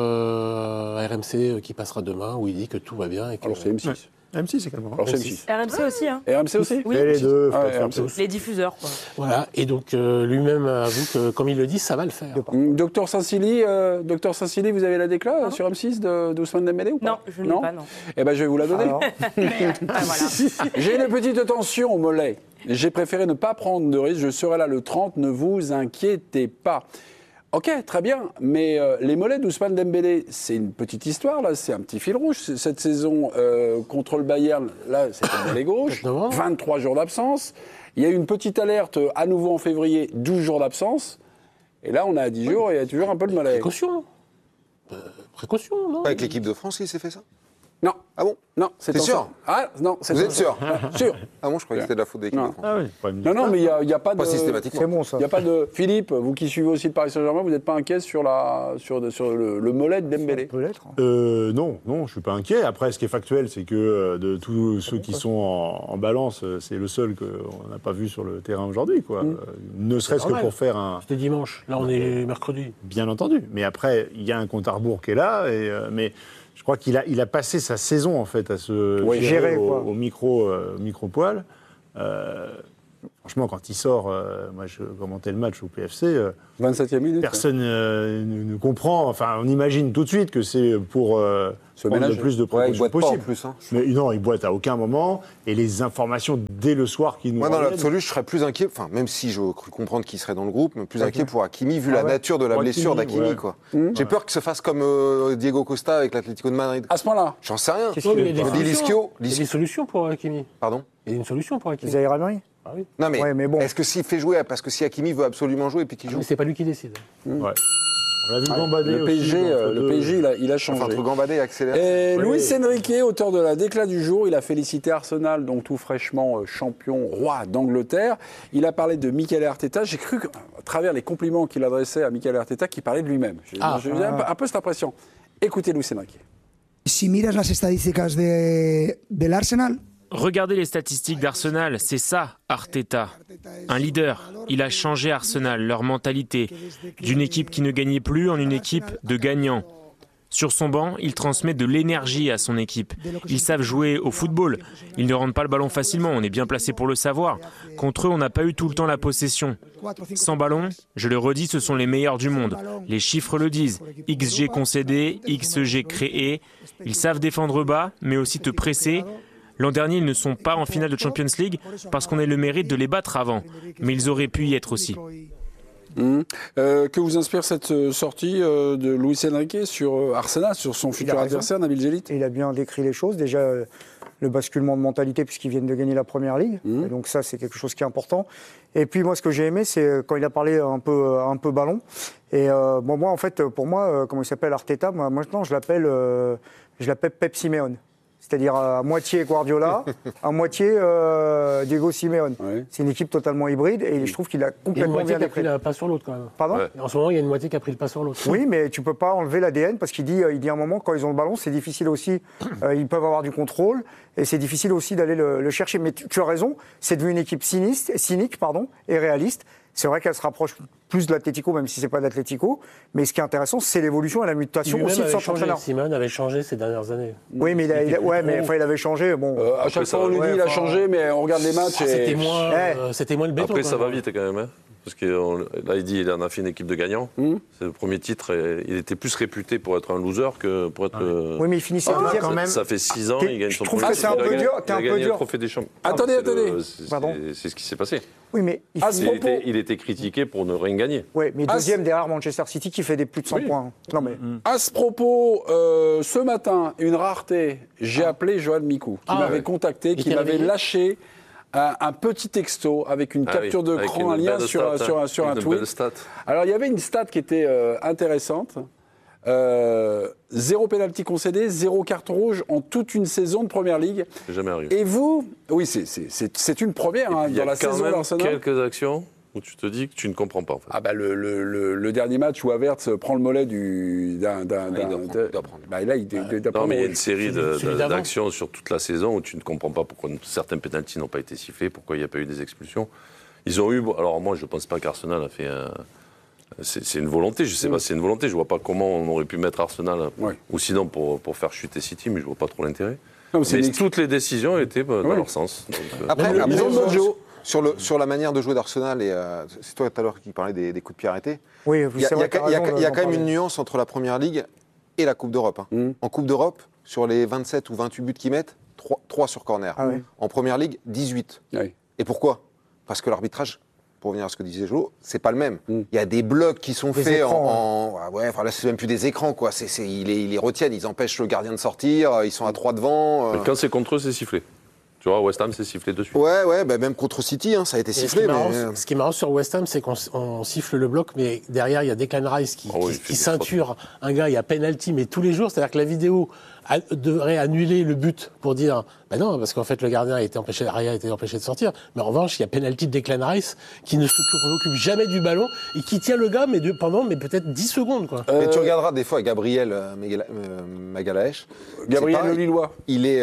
à RMC qui passera demain, où il dit que tout va bien. Et que... Alors c'est M6. Ouais. M6 également. Alors, M6. RMC aussi, hein. RMC aussi. Oui. Les deux. Les diffuseurs, quoi. Voilà. Et donc lui-même avoue que, comme il le dit, ça va le faire. Docteur Saint-Silly, vous avez la déclat sur M6 d'Ousmane Dembélé ou pas? Non, je ne l'ai pas, non. Eh ben, je vais vous la donner. Voilà. J'ai une petite tension au mollet. J'ai préféré ne pas prendre de risque. Je serai là le 30. Ne vous inquiétez pas. Ok, très bien, mais les mollets d'Ousmane Dembélé, c'est une petite histoire, là, c'est un petit fil rouge. Cette saison contre le Bayern, là, c'était le mollet gauche, 23 jours d'absence. Il y a eu une petite alerte à nouveau en février, 12 jours d'absence. Et là, on est à 10 jours et il y a toujours un peu de mollet. Précaution, non? Avec l'équipe de France, il s'est fait ça? Non. Ah bon? Non, c'est sûr. Ah non, c'est Vous êtes sûr? Sûr. Ah bon, je croyais que c'était de la faute de l'équipe de France. Ah oui, Non, mais il n'y a pas de. Pas systématiquement. C'est bon, ça. Il n'y a pas de. Philippe, vous qui suivez aussi le Paris Saint-Germain, vous n'êtes pas inquiet sur le mollet de Dembélé? Peut-être. Non, je ne suis pas inquiet. Après, ce qui est factuel, c'est que de tous ceux qui sont en balance, c'est le seul qu'on n'a pas vu sur le terrain aujourd'hui, quoi. Ne serait-ce que pour faire un. C'était dimanche. Là, on est mercredi. Bien entendu. Mais après, il y a un compte à rebours qui est là. Mais je crois qu'il a passé sa saison, en fait, à se gérer au micro-poil. Franchement, quand il sort, moi je commentais le match au PFC, 27e minute. Personne ne comprend. Enfin, on imagine tout de suite que c'est pour prendre le plus de précautions possible. En plus, hein. Mais non, il boite à aucun moment. Et les informations dès le soir qui nous. Moi, dans l'absolu, je serais plus inquiet. Enfin, même si je cru comprendre qu'il serait dans le groupe, mais plus inquiet pour Hakimi vu la nature de la blessure d'Hakimi, quoi. J'ai peur qu'il se fasse comme Diego Costa avec l'Atlético de Madrid. À ce moment-là. J'en sais rien. Il y a des solutions pour Hakimi. Pardon. Il y a une solution pour Hakimi. Zaïre Emery. Ah oui. Non mais, bon. Est-ce que s'il fait jouer, parce que si Hakimi veut absolument jouer et puis qu'il joue. Mais c'est pas lui qui décide. Ouais. On l'a vu gambader le PSG, il a changé. Enfin, entre gambader et accélérer. Et Luis Enrique, auteur de la déclat du jour, il a félicité Arsenal, donc tout fraîchement champion, roi d'Angleterre. Il a parlé de Mikel Arteta. J'ai cru, à travers les compliments qu'il adressait à Mikel Arteta, qu'il parlait de lui-même. J'ai un peu cette impression. Écoutez Luis Enrique. Si miras las estadísticas del Arsenal. Regardez les statistiques d'Arsenal, c'est ça, Arteta. Un leader, il a changé Arsenal, leur mentalité, d'une équipe qui ne gagnait plus en une équipe de gagnants. Sur son banc, il transmet de l'énergie à son équipe. Ils savent jouer au football, ils ne rendent pas le ballon facilement, on est bien placé pour le savoir. Contre eux, on n'a pas eu tout le temps la possession. Sans ballon, je le redis, ce sont les meilleurs du monde. Les chiffres le disent, XG concédé, XG créé. Ils savent défendre bas, mais aussi te presser. L'an dernier, ils ne sont pas en finale de Champions League parce qu'on a le mérite de les battre avant. Mais ils auraient pu y être aussi. Que vous inspire cette sortie de Luis Enrique sur Arsenal, sur son futur adversaire, Nabil Djellit? Il a bien décrit les choses. Déjà, le basculement de mentalité puisqu'ils viennent de gagner la Première Ligue. Et donc ça, c'est quelque chose qui est important. Et puis moi, ce que j'ai aimé, c'est quand il a parlé un peu ballon. Et moi, en fait, pour moi, comment il s'appelle, Arteta, moi maintenant, je l'appelle Pep Simeone. C'est-à-dire à moitié Guardiola, à moitié Diego Simeone. Oui. C'est une équipe totalement hybride et je trouve qu'il a complètement bien décrit. Il y a une moitié qui a pris le pas sur l'autre quand même. Pardon ? Ouais. En ce moment, il y a une moitié qui a pris le pas sur l'autre. Oui, mais tu ne peux pas enlever l'ADN parce qu'il dit à un moment, quand ils ont le ballon, c'est difficile aussi. Ils peuvent avoir du contrôle et c'est difficile aussi d'aller le chercher. Mais tu as raison, c'est devenu une équipe cynique et réaliste. C'est vrai qu'elle se rapproche plus de l'Atlético, même si ce n'est pas de l'Atlético. Mais ce qui est intéressant, c'est l'évolution et la mutation aussi de son entraîneur. Simone avait changé ces dernières années. Oui, mais il avait changé. Bon, à chaque fois, on nous dit qu'il a changé, mais on regarde les matchs. C'était moins le béton. Après, ça va vite quand même. Hein. Parce que là, il dit qu'il en a fait une équipe de gagnants. C'est le premier titre. Il était plus réputé pour être un loser que pour être. Oui, mais il finissait deuxième quand même. Ça fait 6 ans, il gagne son premier titre. Je trouve que c'est un peu dur. Il a gagné le trophée des champions. Attendez. C'est ce qui s'est passé. Oui, mais il était critiqué pour ne rien gagner. Oui, mais deuxième derrière Manchester City qui fait des plus de 100 points. Non, mais... À ce propos, ce matin, une rareté. J'ai appelé Johan Mikou, qui m'avait contacté, qui m'avait lâché un petit texto avec une capture d'écran, un lien sur un tweet. Alors, il y avait une stat qui était intéressante. 0 pénalty concédé, 0 carton rouge en toute une saison de Première Ligue. C'est jamais arrivé. Et vous, oui, c'est une première dans la saison d'Arsenal. Il y a quelques actions où tu te dis que tu ne comprends pas. En fait. Ah bah le dernier match où Havertz prend le mollet d'un. Bah là, il doit prendre. Non, mais il y a une série d'actions sur toute la saison où tu ne comprends pas pourquoi certains pénaltys n'ont pas été sifflés, pourquoi il n'y a pas eu des expulsions. Ils ont eu. Alors moi, je ne pense pas qu'Arsenal a fait. C'est une volonté, je ne sais pas, c'est une volonté. Je ne vois pas comment on aurait pu mettre Arsenal, ou sinon pour faire chuter City, mais je ne vois pas trop l'intérêt. Mais toutes les décisions étaient dans leur sens. Donc, après sur la manière de jouer d'Arsenal, et c'est toi tout à l'heure qui parlais des coups de pied arrêtés, il y a quand même une nuance entre la Première Ligue et la Coupe d'Europe. En Coupe d'Europe, sur les 27 ou 28 buts qu'ils mettent, 3 sur corner. En Première Ligue, 18. Et pourquoi ? Parce que l'arbitrage... Pour revenir à ce que disait Jo, c'est pas le même. Il y a des blocs qui sont faits là, c'est même plus des écrans, quoi. Ils les retiennent, ils empêchent le gardien de sortir, ils sont à 3 devant. Quand c'est contre eux, c'est sifflé. Tu vois, West Ham, c'est sifflé dessus. Même contre City, ça a été sifflé. Ce qui est marrant sur West Ham, c'est qu'on siffle le bloc, mais derrière, il y a Declan Rice qui ceinture un gars, il y a penalty, mais tous les jours. C'est-à-dire que la vidéo devrait annuler le but pour dire non, parce qu'en fait le gardien Raya a été empêché de sortir. Mais en revanche, il y a penalty de Declan Rice qui ne se préoccupe jamais du ballon et qui tient le gars pendant peut-être 10 secondes. Quoi. Et tu regarderas des fois Gabriel Magalhaes. Gabriel le Lillois. Il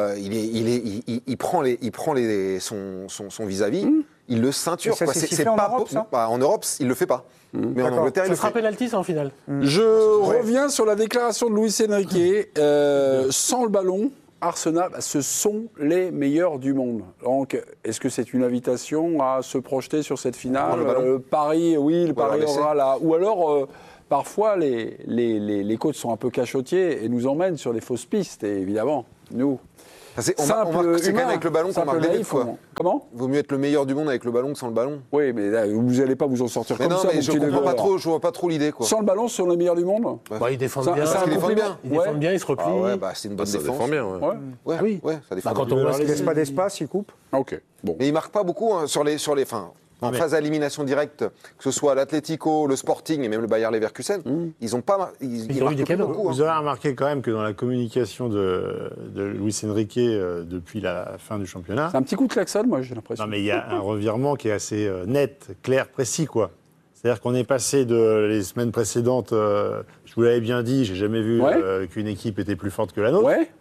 prend son vis-à-vis, il le ceinture. Ça, c'est pas en Europe, ça en Europe, il le fait pas. Mais en Angleterre, il le fait. Ça sera penalty, ça, en finale. Je reviens sur la déclaration de Luis Enrique. Sans le ballon, Arsenal, ce sont les meilleurs du monde. Donc, est-ce que c'est une invitation à se projeter sur cette finale ? Paris, le Paris aura là. Ou alors, parfois, les coachs sont un peu cachotiers et nous emmènent sur des fausses pistes. Et évidemment, nous... C'est quand même avec le ballon qu'on marque des buts, quoi. Comment ? Vaut mieux être le meilleur du monde avec le ballon que sans le ballon. Oui, mais là, vous n'allez pas vous en sortir comme ça. Mais je vois pas trop l'idée, quoi. Sans le ballon, sont les meilleurs du monde ? Ils défendent bien. Ils défendent bien. Ils défendent bien, ils se replient. C'est une bonne défense. Ça défend bien, Oui, ça défend bien. Quand on ne laisse pas d'espace, il coupe. Ok. Bon. Mais ils marquent pas beaucoup sur les en phase à élimination directe, que ce soit l'Atlético, le Sporting et même le Bayer Leverkusen, ils ont pas ils marquent pas beaucoup. Vous avez remarqué quand même que dans la communication de Luis Enrique depuis la fin du championnat, c'est un petit coup de klaxon, moi j'ai l'impression. Non mais il y a un revirement qui est assez net, clair, précis, quoi. C'est-à-dire qu'on est passé les semaines précédentes, je vous l'avais bien dit, j'ai jamais vu qu'une équipe était plus forte que la nôtre. Ouais.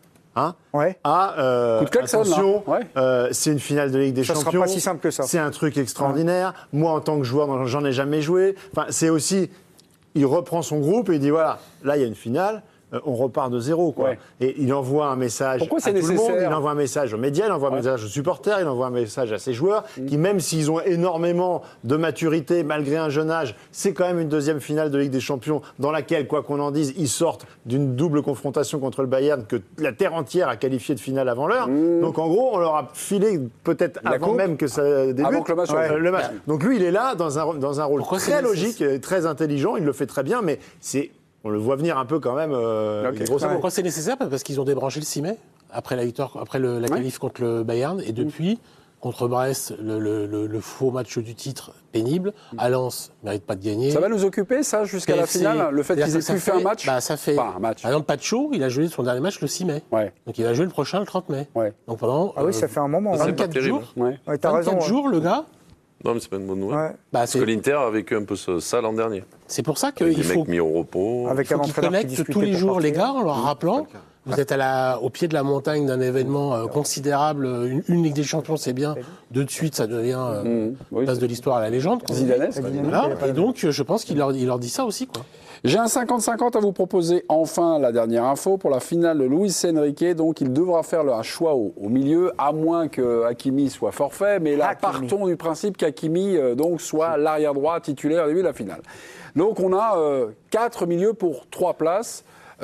Attention, c'est une finale de Ligue des Champions. Ça sera pas si simple que ça. C'est un truc extraordinaire. Moi, en tant que joueur, j'en ai jamais joué. Enfin, c'est aussi, il reprend son groupe et il dit voilà, là il y a une finale. On repart de zéro, quoi. Ouais. Et il envoie un message à tout le monde, il envoie un message aux médias, il envoie un message aux supporters, il envoie un message à ses joueurs, qui même s'ils ont énormément de maturité, malgré un jeune âge, c'est quand même une deuxième finale de Ligue des Champions, dans laquelle, quoi qu'on en dise, ils sortent d'une double confrontation contre le Bayern que la terre entière a qualifié de finale avant l'heure. Donc en gros, on leur a filé peut-être avant même que ça débute. Avant que le match. Donc lui, il est là dans un rôle très logique, très intelligent, il le fait très bien, mais on le voit venir un peu quand même. Pourquoi c'est nécessaire ? Parce qu'ils ont débranché le 6 mai, après la victoire, après la qualif contre le Bayern. Et depuis, contre Brest, le faux match du titre pénible. À Lens, ne mérite pas de gagner. Ça va nous occuper, ça, jusqu'à la finale ? Le fait qu'ils aient pu faire un match ? Ça fait. Par exemple, Pacho, il a joué son dernier match le 6 mai. Ouais. Donc il va jouer le prochain le 30 mai. Ouais. Donc pendant. Ah oui, ça fait un moment. 24 jours. T'as raison. 24 jours, le gars. Non, mais c'est pas une bonne nouvelle. Parce que l'Inter a vécu un peu ça l'an dernier. C'est pour ça qu'il faut mis au repos. Avec qu'ils connectent tous les jours les gars en leur rappelant vous êtes au pied de la montagne d'un événement considérable. Une Ligue des Champions, c'est bien. De suite, ça devient place de l'histoire à la légende. Zidanesque. Et donc, je pense qu'il leur dit ça aussi, quoi. J'ai un 50-50 à vous proposer. Enfin, la dernière info pour la finale de Luis Enrique. Donc, il devra faire un choix au milieu, à moins que Hakimi soit forfait. Mais là, partons du principe qu'Hakimi soit l'arrière droit titulaire au début de la finale. Donc, on a 4 milieux pour 3 places.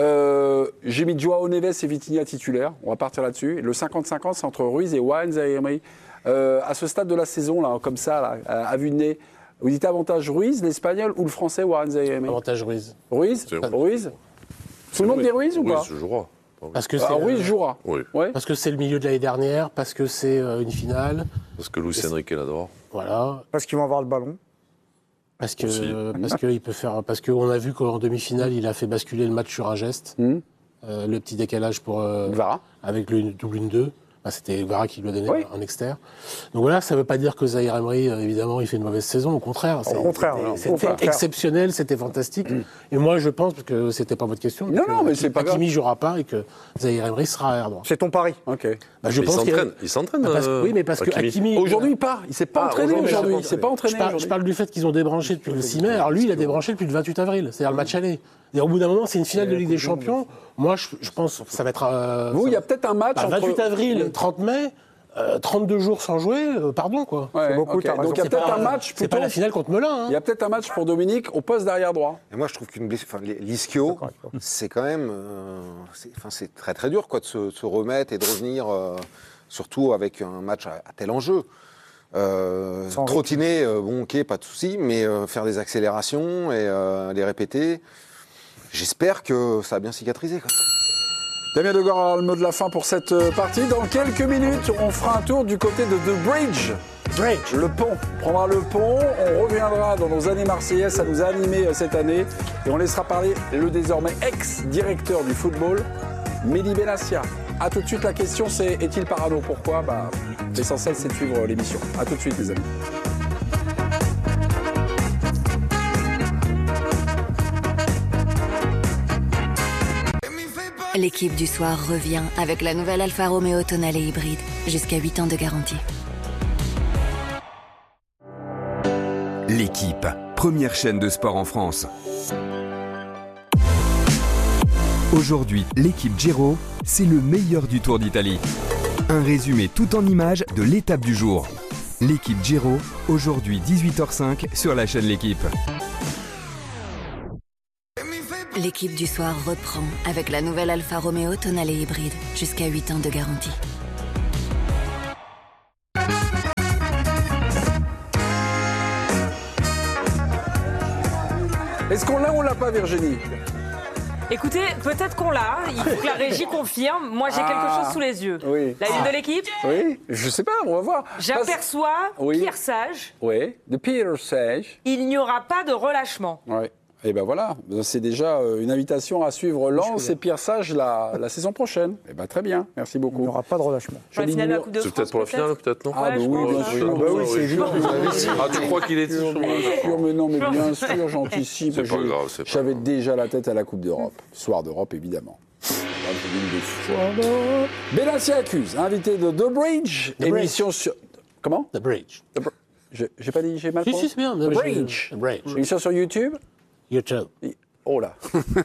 J'ai mis Joao Neves et Vitinha titulaires. On va partir là-dessus. Le 50-50, c'est entre Ruiz et Warren Zaïre-Emery. À ce stade de la saison, là, comme ça, là, à vue de nez, vous dites avantage Ruiz, l'Espagnol, ou le Français Warren Zaïre-Emery ? Avantage Ruiz. Ruiz ? Tout le monde dit Ruiz ou pas ? Ruiz jouera. Parce que Ruiz jouera. Oui. Ouais. Parce que c'est le milieu de l'année dernière, parce que c'est une finale. Parce que Luis Enrique l'adore. Voilà. Parce qu'ils vont avoir le ballon. Parce qu'il peut faire. Parce qu'on a vu qu'en demi-finale, il a fait basculer le match sur un geste. Le petit décalage pour Vara. Avec le double 1-2. C'était Vara qui lui a donné un externe. Donc voilà, ça ne veut pas dire que Zaïre Emery, évidemment, il fait une mauvaise saison. Au contraire. C'était exceptionnel, c'était fantastique. Et moi, je pense, parce que ce n'était pas votre question, mais c'est pas grave. Hakimi ne jouera pas et que Zaïre Emery sera arrière droit. C'est ton pari. Ok. Il s'entraîne. Oui, mais parce que Hakimi. Aujourd'hui, il part. Il ne s'est pas entraîné aujourd'hui. Je parle du fait qu'ils ont débranché depuis le 6 mai. Alors lui, il a débranché depuis le 28 avril. C'est-à-dire le match aller. Et au bout d'un moment, c'est une finale de Ligue des Champions. Moi, je pense que ça va être. Il y a peut-être un match entre 28 avril, 30 mai. 32 jours sans jouer, pardon, quoi. C'est beaucoup, okay. Donc il y a peut-être un match. C'est pas la finale contre Melun. Il y a peut-être un match pour Dominique au poste d'arrière droit. Et moi, je trouve qu'une blessure. L'ischio, c'est quand même. C'est très très dur, quoi, de se remettre et de revenir, surtout avec un match à tel enjeu. Trottiner, ok, pas de souci, mais faire des accélérations et les répéter. J'espère que ça a bien cicatrisé, quoi. Damien Degore a le mot de la fin pour cette partie. Dans quelques minutes, on fera un tour du côté de The Bridge. Le pont. On prendra le pont, on reviendra dans nos années marseillaises, ça nous a animés cette année. Et on laissera parler le désormais ex-directeur du football, Mehdi Benassia. A tout de suite, la question c'est est-il parano? Pourquoi? L'essentiel c'est de suivre l'émission. A tout de suite les amis. L'équipe du soir revient avec la nouvelle Alfa Romeo Tonale hybride. Jusqu'à 8 ans de garantie. L'équipe, première chaîne de sport en France. Aujourd'hui, l'équipe Giro, c'est le meilleur du Tour d'Italie. Un résumé tout en images de l'étape du jour. L'équipe Giro, aujourd'hui 18h05 sur la chaîne L'équipe. L'équipe du soir reprend avec la nouvelle Alfa Romeo Tonale hybride. Jusqu'à 8 ans de garantie. Est-ce qu'on l'a ou on l'a pas, Virginie? Écoutez, peut-être qu'on l'a. Il faut que la régie confirme. Moi, j'ai quelque chose sous les yeux. Oui. La ligne de l'équipe? Oui, je sais pas, on va voir. J'aperçois Pierre Sage. Oui, de Pierre Sage. Il n'y aura pas de relâchement. Oui. Et ben voilà, c'est déjà une invitation à suivre Lens et Pierre Sage la saison prochaine. Et ben très bien, merci beaucoup. Il n'y aura pas de relâchement. C'est peut-être pour la finale, peut-être, non? Oui, bien sûr. Oui, c'est évident. Tu crois qu'il est sûr? Mais non, mais bien sûr, j'anticipe. C'est pas grave, J'avais déjà la tête à la Coupe d'Europe. Soir d'Europe, évidemment. Benassia accuse, invité de The Bridge, émission sur... Comment? The Bridge. J'ai pas dit, j'ai mal Si, c'est bien. The Bridge. Émission sur YouTube. YouTube. Oh là.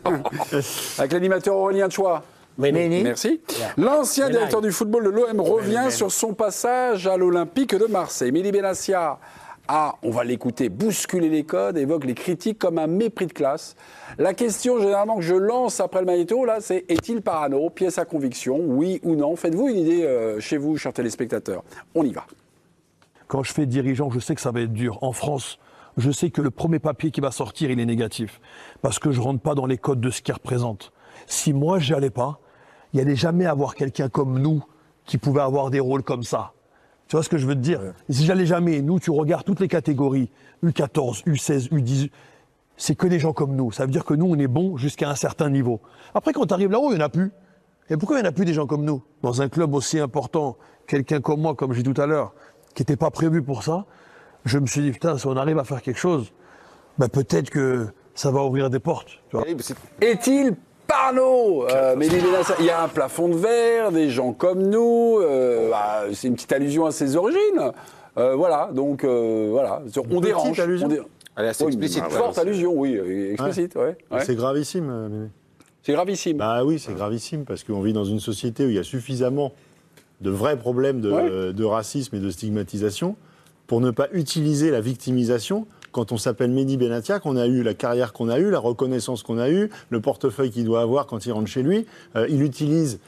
Avec l'animateur Aurélien Chouat. Merci. Yeah. L'ancien directeur du football de l'OM revient sur son passage à l'Olympique de Marseille. Mehdi Benassia a, on va l'écouter, bousculer les codes, évoque les critiques comme un mépris de classe. La question généralement que je lance après le magnéto, là, c'est est-il parano? Pièce à conviction, oui ou non? Faites-vous une idée chez vous, chers téléspectateurs. On y va. Quand je fais dirigeant, je sais que ça va être dur. En France, je sais que le premier papier qui va sortir, il est négatif. Parce que je ne rentre pas dans les codes de ce qu'il représente. Si moi, j'y allais pas, il n'y allait jamais avoir quelqu'un comme nous qui pouvait avoir des rôles comme ça. Tu vois ce que je veux te dire? Et si j'allais jamais, nous, tu regardes toutes les catégories, U14, U16, U18, c'est que des gens comme nous. Ça veut dire que nous, on est bons jusqu'à un certain niveau. Après, quand tu arrives là-haut, il n'y en a plus. Et pourquoi il n'y en a plus des gens comme nous? Dans un club aussi important, quelqu'un comme moi, comme j'ai dit tout à l'heure, qui n'était pas prévu pour ça, je me suis dit, putain, si on arrive à faire quelque chose, peut-être que ça va ouvrir des portes. Tu vois. Est-il parano? Mehdi Benassia, il y a un plafond de verre, des gens comme nous, c'est une petite allusion à ses origines. Voilà, donc voilà, on dérange. Allez, c'est explicite. Une forte allusion, oui, explicite. Ouais. C'est gravissime. C'est gravissime. Bah oui, c'est gravissime, parce qu'on vit dans une société où il y a suffisamment de vrais problèmes de racisme et de stigmatisation pour ne pas utiliser la victimisation quand on s'appelle Mehdi Benassia, qu'on a eu la carrière qu'on a eue, la reconnaissance qu'on a eue, le portefeuille qu'il doit avoir quand il rentre chez lui. Il utilise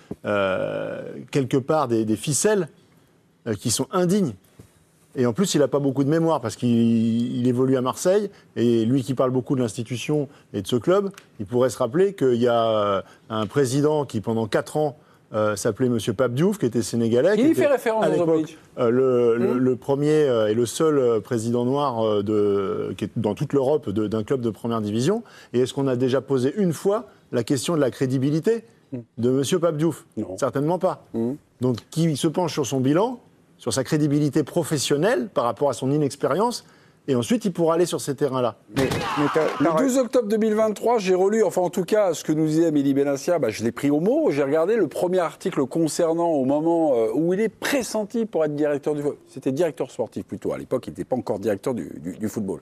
quelque part des ficelles qui sont indignes. Et en plus, il n'a pas beaucoup de mémoire parce qu'il évolue à Marseille. Et lui qui parle beaucoup de l'institution et de ce club, il pourrait se rappeler qu'il y a un président qui, pendant 4 ans, s'appelait M. Pape Diouf, qui était sénégalais. Il fait référence à l'époque. Le premier et le seul président noir qui est dans toute l'Europe d'un club de première division. Et est-ce qu'on a déjà posé une fois la question de la crédibilité de M. Pape Diouf? Non. Certainement pas. Donc, qui se penche sur son bilan, sur sa crédibilité professionnelle par rapport à son inexpérience, et ensuite il pourra aller sur ces terrains-là. Le 12 octobre 2023, j'ai relu, enfin en tout cas, ce que nous disait Mehdi Benassia, je l'ai pris au mot, j'ai regardé le premier article concernant au moment où il est pressenti pour être directeur du football. C'était directeur sportif plutôt, à l'époque il n'était pas encore directeur du football.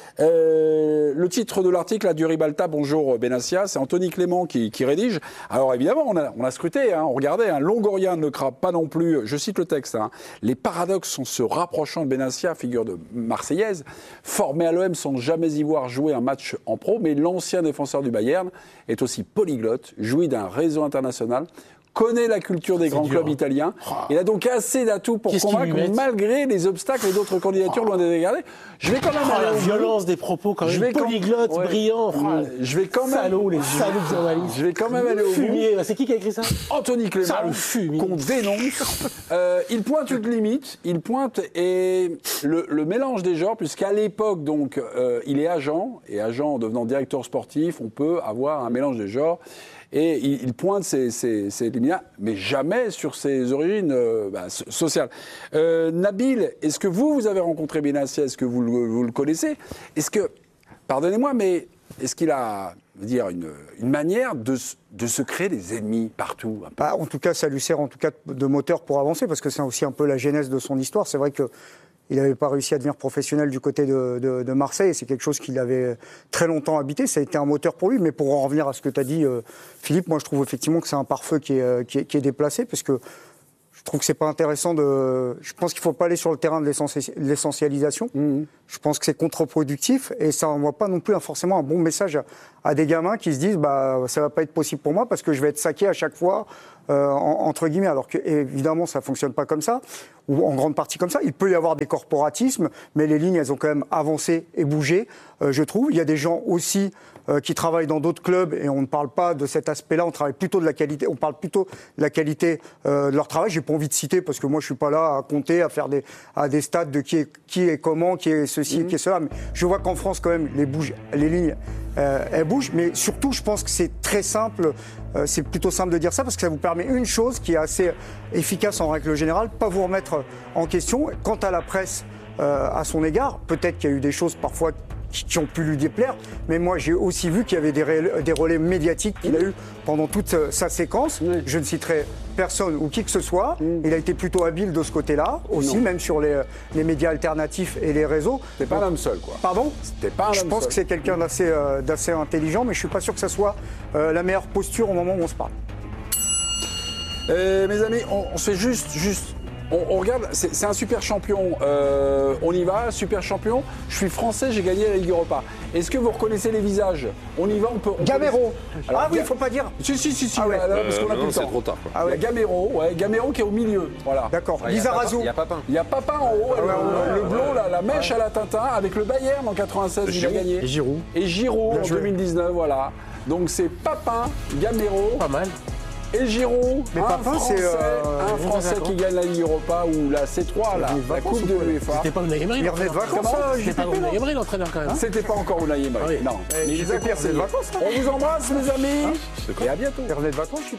Le titre de l'article à Duribalta, bonjour Benassia, c'est Anthony Clément qui rédige. Alors évidemment, on a scruté, on regardait, Longoria ne craint pas non plus, je cite le texte, les paradoxes en se rapprochant de Benassia, figure de Marseillaise, formé à l'OM sans jamais y voir jouer un match en pro, mais l'ancien défenseur du Bayern est aussi polyglotte, jouit d'un réseau international, connaît la culture des grands clubs italiens. Il a donc assez d'atouts pour convaincre, malgré les obstacles et d'autres candidatures loin d'être regardées. Je vais quand même la violence des propos quand même polyglotte, brillant. Je vais quand même... Salauds, les salauds journalistes. Je vais quand même aller au bout. C'est qui a écrit ça? Anthony Clément, qu'on dénonce. Il pointe une limite, et le mélange des genres, puisqu'à l'époque, donc, il est agent, et agent en devenant directeur sportif, on peut avoir un mélange des genres. Et il pointe ses lumières, mais jamais sur ses origines sociales. Nabil, est-ce que vous avez rencontré Benassia? Est-ce que vous le connaissez? Est-ce que, pardonnez-moi, mais est-ce qu'il a une manière de se créer des ennemis partout? En tout cas, ça lui sert en tout cas de moteur pour avancer, parce que c'est aussi un peu la genèse de son histoire. C'est vrai qu'il n'avait pas réussi à devenir professionnel du côté de Marseille, et c'est quelque chose qu'il avait très longtemps habité. Ça a été un moteur pour lui, mais pour en revenir à ce que tu as dit, Philippe, moi je trouve effectivement que c'est un pare-feu qui est déplacé, parce que je trouve que c'est pas intéressant je pense qu'il faut pas aller sur le terrain de l'essentialisation. Je pense que c'est contre-productif et ça envoie pas non plus forcément un bon message à des gamins qui se disent ça va pas être possible pour moi parce que je vais être saqué à chaque fois entre guillemets. Alors que évidemment ça fonctionne pas comme ça ou en grande partie comme ça. Il peut y avoir des corporatismes, mais les lignes elles ont quand même avancé et bougé. Je trouve il y a des gens aussi qui travaillent dans d'autres clubs et on ne parle pas de cet aspect-là, on parle plutôt de la qualité de leur travail. J'ai pas envie de citer parce que moi je suis pas là à compter, à faire des stats de qui est comment, qui est ceci, qui est cela. Mais je vois qu'en France quand même les lignes elles bougent, mais surtout je pense que c'est très simple. C'est plutôt simple de dire ça parce que ça vous permet une chose qui est assez efficace en règle générale, pas vous remettre en question. Quant à la presse à son égard, peut-être qu'il y a eu des choses parfois qui ont pu lui déplaire, mais moi j'ai aussi vu qu'il y avait des relais médiatiques qu'il a eu pendant toute sa séquence. Je ne citerai personne ou qui que ce soit. Il a été plutôt habile de ce côté-là aussi, même sur les médias alternatifs et les réseaux. C'était pas l'homme seul, quoi. Pardon ? C'était pas un homme seul. Je pense que c'est quelqu'un d'assez intelligent, mais je suis pas sûr que ça soit la meilleure posture au moment où on se parle. Mes amis, on se fait juste. On regarde, c'est un super champion. On y va, super champion. Je suis français, j'ai gagné la Ligue Europa. Est-ce que vous reconnaissez les visages? On y va, on peut. Gamero. Alors, oui, il faut pas dire. Si. Ah ouais. Parce qu'on a plus le temps. Trop tard. Ah ouais. Gamero qui est au milieu. Voilà. D'accord. Lizarazu. Il y a Papin. Il y a Papin en haut, le blond, la mèche à la Tintin, avec le Bayern en 96, il a gagné. Et Giroud en 2019, voilà. Donc c'est Papin, Gamero. Pas mal. Et Giroud, mais Papin, un Français qui gagne la Ligue Europa ou la C3, la Coupe de l'UEFA. C'était pas Unai Emery. Il revenait de vacances. C'était pas Unai Emery l'entraîneur quand même. C'était pas encore Unai Emery. Non. Mais il les a conseillés. On vous embrasse, mes amis. Et à bientôt. Il revenait de vacances,